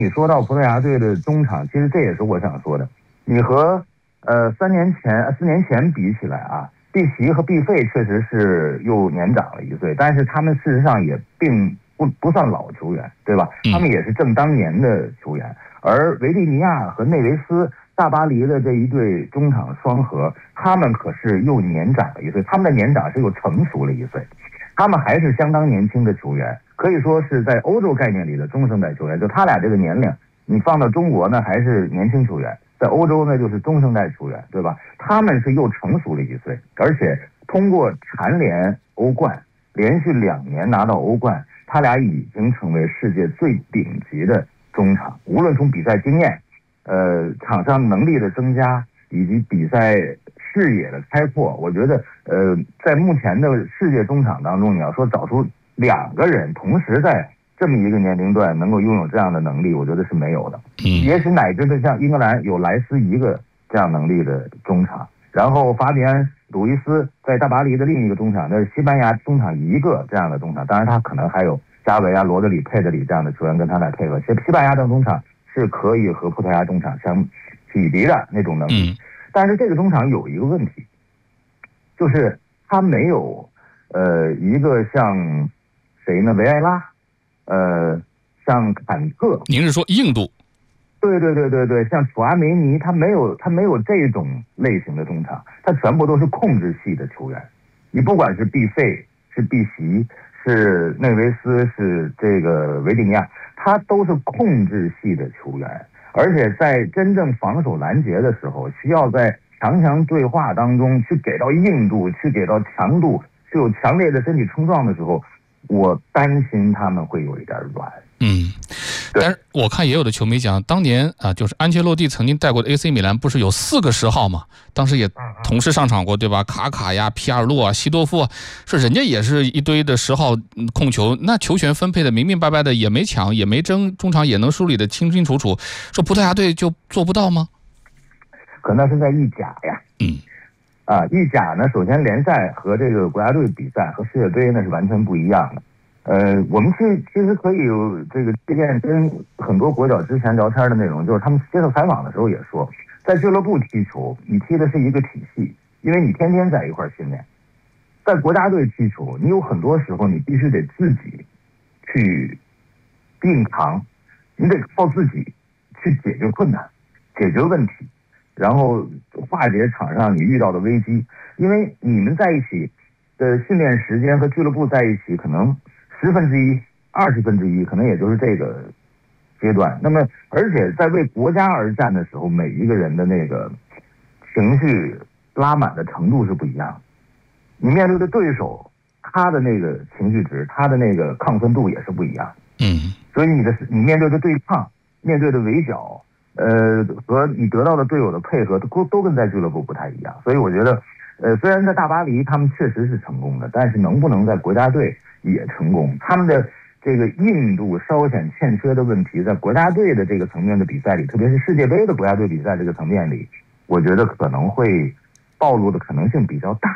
你说到葡萄牙队的中场，其实这也是我想说的。你和4年前比起来啊，毕席和毕费确实是又年长了1岁，但是他们事实上也并不算老球员，对吧？他们也是正当年的球员。而维蒂尼亚和内维斯大巴黎的这一对中场双核，他们可是又年长了1岁，他们的年长是又成熟了1岁，他们还是相当年轻的球员，可以说是在欧洲概念里的中生代球员。就他俩这个年龄，你放到中国呢还是年轻球员，在欧洲呢就是中生代球员，对吧？他们是又成熟了1岁，而且通过蝉联欧冠，连续2年拿到欧冠，他俩已经成为世界最顶级的中场，无论从比赛经验、场上能力的增加，以及比赛视野的开阔，我觉得在目前的世界中场当中，你要说找出2个人同时在这么一个年龄段能够拥有这样的能力，我觉得是没有的。也许乃至的像英格兰有莱斯一个这样能力的中场，然后法比安·鲁伊斯在大巴黎的另一个中场，那是西班牙中场一个这样的中场，当然他可能还有加维啊、罗德里、佩德里这样的球员跟他来配合。西班牙的中场是可以和葡萄牙中场相匹敌的那种能力，但是这个中场有一个问题，就是他没有一个像谁呢？维埃拉，像坎特。 您是说印度？ 对，像楚阿梅尼，他没有这种类型的中场，他全部都是控制系的球员。你不管是毕费、是毕席、是内维斯、是这个维蒂尼亚，他都是控制系的球员，而且在真正防守拦截的时候，需要在强对话当中去给到硬度，去给到强度，去有强烈的身体冲撞的时候，我担心他们会有一点软。 但是我看也有的球迷讲，当年啊，就是安切洛蒂曾经带过的 AC 米兰，不是有4个10号嘛？当时也同时上场过，对吧？卡卡呀、皮尔洛啊、西多夫啊，说人家也是一堆的10号控球，那球权分配的明明白白的，也没抢也没争，中场也能梳理的清清楚楚，说葡萄牙队就做不到吗？ 可那是在意甲呀。意甲呢，首先联赛和这个国家队比赛和世界杯呢是完全不一样的。我们其实可以有这个借鉴跟很多国脚之前聊天的内容，就是他们接受采访的时候也说，在俱乐部踢球，你踢的是一个体系，因为你天天在一块训练。在国家队踢球，你有很多时候你必须得自己去硬扛，你得靠自己去解决困难、解决问题，然后化解场上你遇到的危机。因为你们在一起的训练时间和俱乐部在一起可能1/10、1/20，可能也就是这个阶段。那么，而且在为国家而战的时候，每一个人的那个情绪拉满的程度是不一样的。你面对的对手，他的那个情绪值，他的那个亢奋度也是不一样。所以你面对的对抗，面对的围剿，和你得到的队友的配合都跟在俱乐部不太一样。所以我觉得，虽然在大巴黎他们确实是成功的，但是能不能在国家队也成功，他们的这个硬度稍显欠缺的问题，在国家队的这个层面的比赛里，特别是世界杯的国家队比赛这个层面里，我觉得可能会暴露的可能性比较大。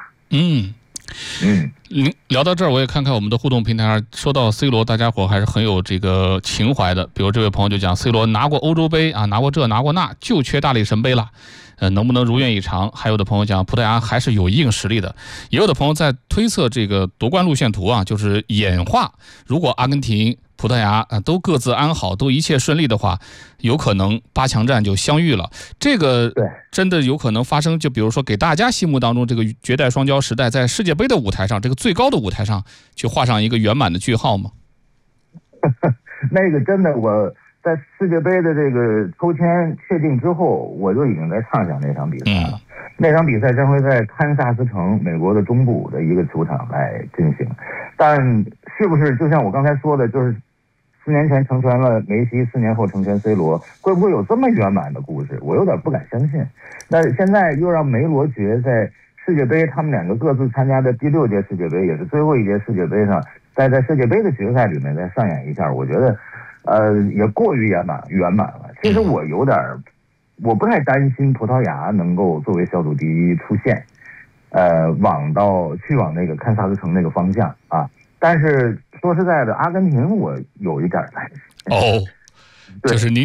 聊到这儿，我也看看我们的互动平台上，说到 C 罗，大家伙还是很有这个情怀的。比如这位朋友就讲 ，C 罗拿过欧洲杯啊，拿过这拿过那，就缺大力神杯了。能不能如愿以偿？还有的朋友讲，葡萄牙还是有一定实力的。也有的朋友在推测这个夺冠路线图啊，就是演化。如果阿根廷、葡萄牙都各自安好，都一切顺利的话，有可能8强战就相遇了。这个真的有可能发生。就比如说，给大家心目当中这个绝代双骄时代，在世界杯的舞台上，这个最高的舞台上，去画上一个圆满的句号吗？ 那个真的我。在世界杯的这个抽签确定之后，我就已经在畅想那场比赛了。那场比赛将会在堪萨斯城，美国的中部的一个球场来进行。但是不是就像我刚才说的，就是4年前成全了梅西，4年后成全 C 罗，会不会有这么圆满的故事？我有点不敢相信。那现在又让梅罗爵在世界杯，他们2个各自参加的第6届世界杯，也是最后一届世界杯上，在世界杯的决赛里面再上演一下，我觉得。也过于圆满了。其实我不太担心葡萄牙能够作为小组第一出现，去往那个堪萨斯城那个方向啊。但是说实在的，阿根廷我有一点担心。 就是您